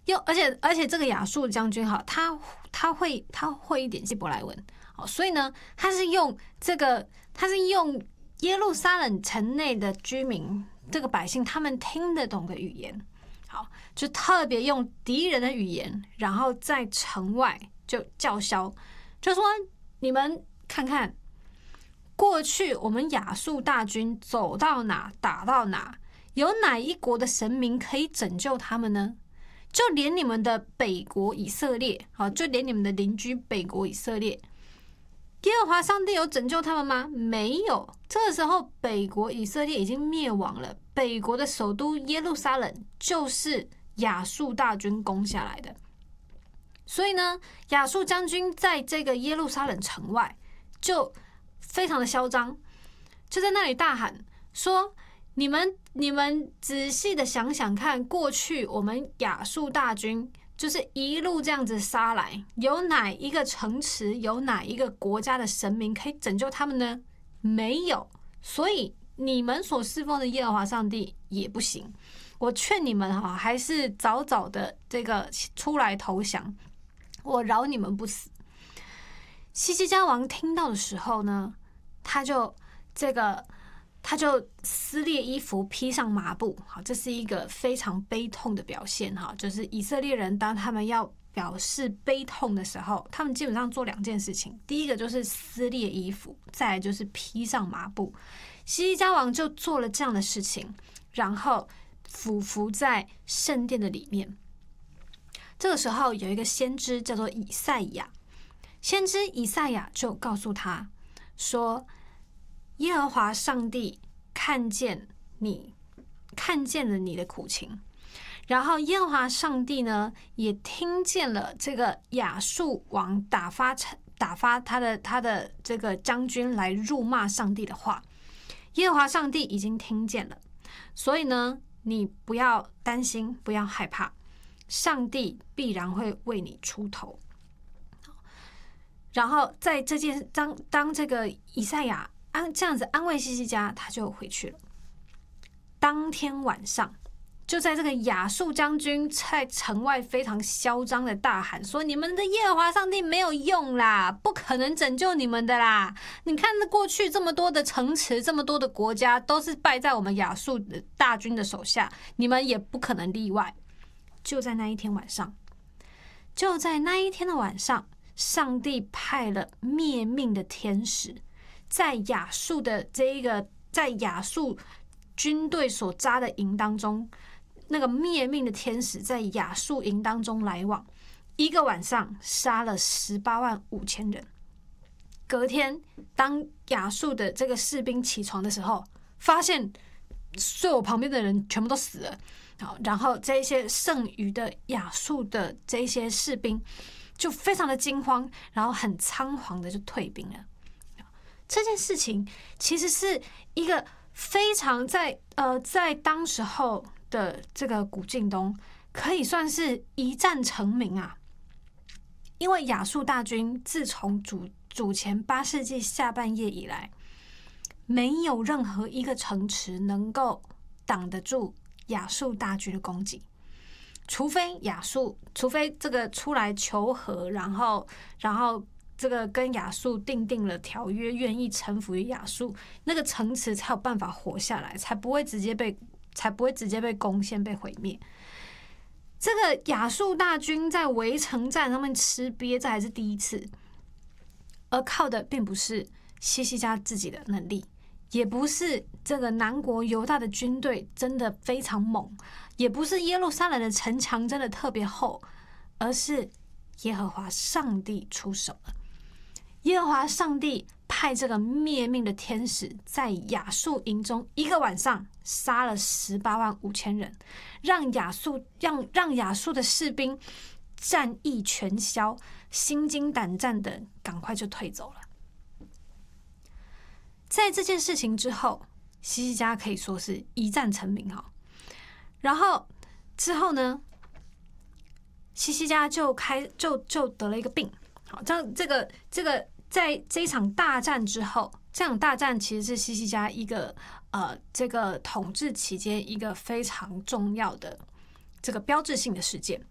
而且这个亚述将军哈，他会一点希伯来文，好，所以呢，他是用耶路撒冷城内的居民这个百姓他们听得懂的语言，好，就特别用敌人的语言，然后在城外就叫嚣，就说你们看看，过去我们亚述大军走到哪打到哪，有哪一国的神明可以拯救他们呢？就连你们的北国以色列，好，就连你们的邻居北国以色列，耶和华上帝有拯救他们吗？没有。这个时候，北国以色列已经灭亡了，北国的首都耶路撒冷就是亚述大军攻下来的。所以呢，亚述将军在这个耶路撒冷城外就非常的嚣张，就在那里大喊说：你们仔细的想想看，过去我们亚述大军就是一路这样子杀来，有哪一个城池，有哪一个国家的神明可以拯救他们呢？没有。所以你们所侍奉的耶和华上帝也不行。我劝你们哈，还是早早的这个出来投降，我饶你们不死。希西家王听到的时候呢，他就撕裂衣服，披上麻布。好，这是一个非常悲痛的表现哈。就是以色列人当他们要表示悲痛的时候，他们基本上做2件事情。第一个就是撕裂衣服，再来就是披上麻布。希西家王就做了这样的事情，然后俯伏在圣殿的里面。这个时候有一个先知叫做以赛亚，先知以赛亚就告诉他说：耶和华上帝看见了你的苦情，然后耶和华上帝呢也听见了这个亚述王打发他的这个将军来辱骂上帝的话，耶和华上帝已经听见了，所以呢你不要担心，不要害怕，上帝必然会为你出头。然后在这件当这个以赛亚这样子安慰希西家，他就回去了。当天晚上，就在这个亚述将军在城外非常嚣张的大喊说：你们的耶和华上帝没有用啦，不可能拯救你们的啦！你看过去这么多的城池，这么多的国家都是败在我们亚述大军的手下，你们也不可能例外。就在那一天晚上，上帝派了灭命的天使，在亚述军队所扎的营当中，那个灭命的天使在亚述营当中来往，一个晚上杀了185000人。隔天，当亚述的这个士兵起床的时候，发现睡我旁边的人全部都死了。好，然后这些剩余的亚述的这些士兵就非常的惊慌，然后很仓皇的就退兵了。这件事情其实是一个非常在当时候的这个古近东可以算是一战成名啊。因为亚述大军自从主前8世纪下半叶以来，没有任何一个城池能够挡得住亚述大军的攻击，除非这个出来求和，然后这个跟亚述订定了条约，愿意臣服于亚述，那个城池才有办法活下来，才不会直接被攻陷被毁灭。这个亚述大军在围城战上面吃瘪，这还是第一次，而靠的并不是希西家自己的能力，也不是这个南国犹大的军队真的非常猛，也不是耶路撒冷的城墙真的特别厚，而是耶和华上帝出手了。耶和华上帝派这个灭命的天使在亚述营中一个晚上杀了185000人，让亚述的士兵战意全消，心惊胆战的赶快就退走了。在这件事情之后，希西家可以说是一战成名哈。然后之后呢，希西家就得了一个病。好，这个在这一场大战之后，这场大战其实是希西家一个这个统治期间一个非常重要的这个标志性的事件。